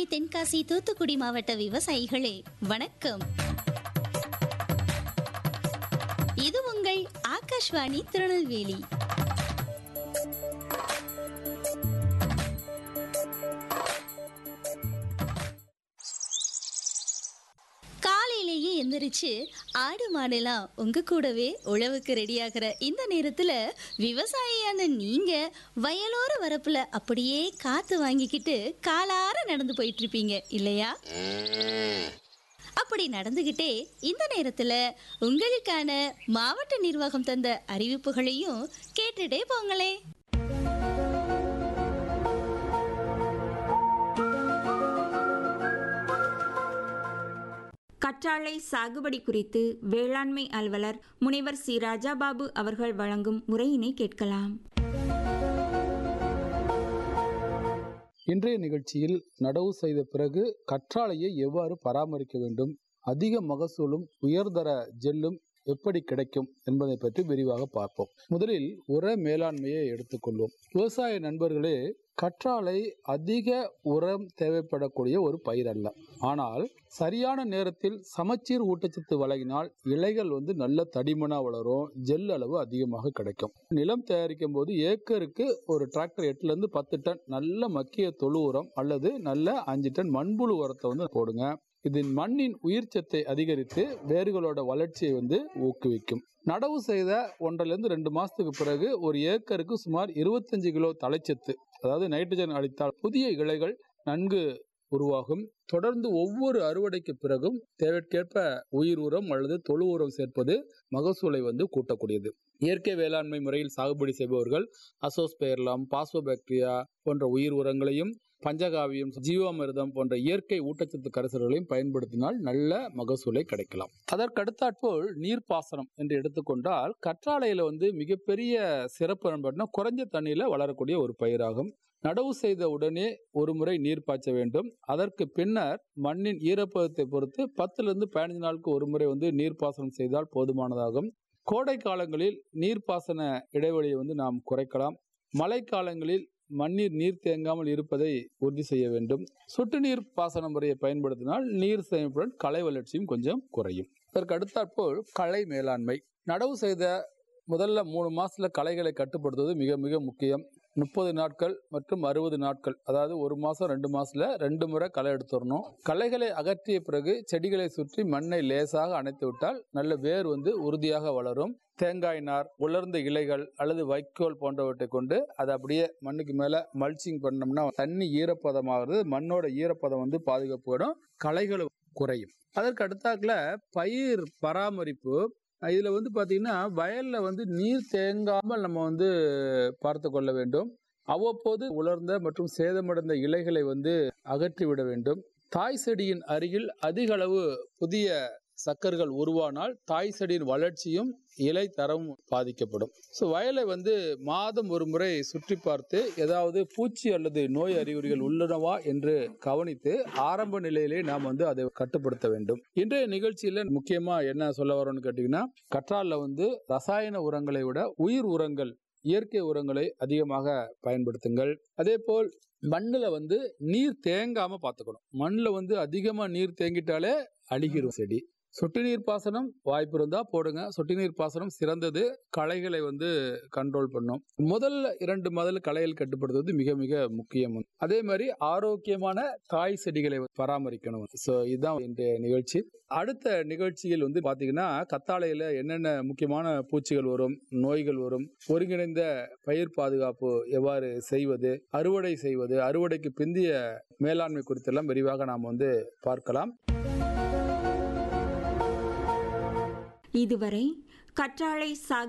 தென்காசி தூத்துக்குடி மாவட்ட விவசாயிகளே வணக்கம். இது உங்கள் ஆகாஷ்வாணி திருநெல்வேலி. காலையிலேயே எந்திரிச்சு ஆடு மாடெல்லாம் உங்க கூடவே உழவுக்கு ரெடியாகிற இந்த நேரத்துல விவசாயியான நீங்க வயலோர வரப்புல அப்படியே காத்து வாங்கிக்கிட்டு காலார நடந்து போயிட்டு இருப்பீங்க இல்லையா? அப்படி நடந்துகிட்டே இந்த நேரத்துல உங்களுக்கான மாவட்ட நிர்வாகம் தந்த அறிவிப்புகளையும் கேட்டுட்டே போங்களே. கற்றாழை சாகுபடி குறித்து வேளாண்மை அலுவலர் முனைவர் சி ராஜாபாபு அவர்கள் வழங்கும் முறையினை கேட்கலாம். இன்றைய நிகழ்ச்சியில் நடவு செய்த பிறகு கற்றாழையை எவ்வாறு பராமரிக்க வேண்டும், அதிக மகசூலும் உயர்தர ஜெல்லும் எப்படி கிடைக்கும் என்பதை பற்றி விரிவாக பார்ப்போம். முதலில் உர மேலாண்மையை எடுத்துக்கொள்வோம். விவசாய நண்பர்களே, கற்றாழை அதிக உரம் தேவைப்படக்கூடிய ஒரு பயிர் அல்ல. ஆனால் சரியான நேரத்தில் சமச்சீர் ஊட்டச்சத்து வழங்கினால் இலைகள் நல்ல தடிமனா வளரும், ஜெல் அளவு அதிகமாக கிடைக்கும். நிலம் தயாரிக்கும் போது ஏக்கருக்கு ஒரு டிராக்டர் 8 to 10 டன் நல்ல மக்கிய தொழு உரம் அல்லது நல்ல 5 டன் மண்புழு உரத்தை போடுங்க. இது மண்ணின் உயிர்ச்சத்தை அதிகரித்து வேர்களோட வளர்ச்சியை ஊக்குவிக்கும். நடவு செய்த 1 to 2 மாசத்துக்கு பிறகு ஒரு ஏக்கருக்கு சுமார் 25 கிலோ தலைச்சத்து, அதாவது நைட்ரஜன் அளித்தால் புதிய இலைகள் நன்கு உருவாகும். தொடர்ந்து ஒவ்வொரு அறுவடைக்கு பிறகும் தேவைக்கேற்ப உயிர் உரம் அல்லது தொழு உரம் சேர்ப்பது மகசூலை கூட்டக்கூடியது. இயற்கை வேளாண்மை முறையில் சாகுபடி செய்பவர்கள் அசோஸ்பெயர்லாம், பாஸ்போபாக்டீரியா போன்ற உயிர் உரங்களையும், பஞ்சகாவியம், ஜீவாமிர்தம் போன்ற இயற்கை ஊட்டச்சத்து கரைசல்களையும் பயன்படுத்தினால் நல்ல மகசூலை கிடைக்கலாம். அதற்கடுத்தாற்போல் நீர்ப்பாசனம் என்று எடுத்துக்கொண்டால் கற்றாழையில மிகப்பெரிய சிறப்பு என்பதுனா குறைஞ்ச தண்ணியில வளரக்கூடிய ஒரு பயிராகும். நடவு செய்த உடனே ஒரு முறை நீர் பாய்ச்ச வேண்டும். அதற்கு பின்னர் மண்ணின் ஈரப்பதத்தை பொறுத்து 10 to 15 நாளுக்கு ஒரு முறை நீர்ப்பாசனம் செய்தால் போதுமானதாகும். கோடை காலங்களில் நீர்ப்பாசன இடைவெளியை நாம் குறைக்கலாம். மழை காலங்களில் மண்ணில் நீர் தேங்காமல் இருப்பதை உறுதி செய்ய வேண்டும். சொட்டு நீர் பாசன முறையை பயன்படுத்தினால் நீர் சேமிப்புடன் களை வளர்ச்சியும் கொஞ்சம் குறையும். இதற்கு அடுத்தாற்போல் களை மேலாண்மை. நடவு செய்த முதல்ல 3 மாசத்துல களைகளை கட்டுப்படுத்துவது மிக மிக முக்கியம். 30 நாட்கள் மற்றும் 60 நாட்கள், அதாவது 1 மாசம் 2 மாசத்துல 2 முறை களை எடுத்துடணும். களைகளை அகற்றிய பிறகு செடிகளை சுற்றி மண்ணை லேசாக அணைத்து விட்டால் நல்ல வேர் உறுதியாக வளரும். தேங்காய் நார், உலர்ந்த இலைகள் அல்லது வைக்கோல் போன்றவற்றை கொண்டு அதை அப்படியே மண்ணுக்கு மேல மல்ச்சிங் பண்ணோம்னா தண்ணி ஈரப்பதமாகிறது, மண்ணோட ஈரப்பதம் பாதுகாப்படும், களைகள் குறையும். அதற்கு அடுத்தாக்குல பயிர் பராமரிப்பு. இதுல பாத்தீங்கன்னா வயல்ல நீர் தேங்காமல் நம்ம பார்த்து கொள்ள வேண்டும். அவ்வப்போது உலர்ந்த மற்றும் சேதமடைந்த இலைகளை அகற்றி விட வேண்டும். தாய் செடியின் அருகில் அதிக அளவு புதிய சக்கர்கள் உருவானால் தாய் செடியின் வளர்ச்சியும் இலை தரமும் பாதிக்கப்படும். வயலை மாதம் ஒரு முறை சுற்றி பார்த்து ஏதாவது பூச்சி அல்லது நோய் அறிகுறிகள் உள்ளனவா என்று கவனித்து ஆரம்ப நிலையிலே நாம் அதை கட்டுப்படுத்த வேண்டும். இன்றைய நிகழ்ச்சியில முக்கியமா என்ன சொல்ல வரோம்னு கேட்டீங்கன்னா, கற்றாழைல ரசாயன உரங்களை விட உயிர் உரங்கள், இயற்கை உரங்களை அதிகமாக பயன்படுத்துங்கள். அதே போல் மண்ணுல நீர் தேங்காம பார்த்துக்கணும். மண்ணுல அதிகமா நீர் தேங்கிட்டாலே அழுகிரும் செடி. சொட்டு நீர் பாசனம் வாய்ப்பு இருந்தா போடுங்க. சொட்டு நீர் பாசனம் சிறந்தது. களைகளை கண்ட்ரோல் பண்ணும். முதல்ல 2 களைகள் கட்டுப்படுத்துவது மிக மிக முக்கியம். அதே மாதிரி ஆரோக்கியமான காய் செடிகளை பராமரிக்கணும். இதுதான் இன்றைய நிகழ்ச்சி. அடுத்த நிகழ்ச்சியில் பாத்தீங்கன்னா கத்தாழையில என்னென்ன முக்கியமான பூச்சிகள் வரும், நோய்கள் வரும், ஒருங்கிணைந்த பயிர் பாதுகாப்பு எவ்வாறு செய்வது, அறுவடை செய்வது, அறுவடைக்கு பிந்திய மேலாண்மை குறித்தெல்லாம் விரிவாக நாம் பார்க்கலாம். இதுவரை கற்றாழை சாகுபடி